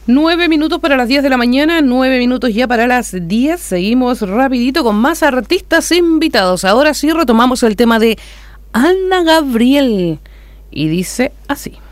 9 minutos para las 10 de la mañana, 9 minutos ya para las 10. Seguimos rapidito con más artistas invitados. Ahora sí retomamos el tema de Ana Gabriel. Y dice así.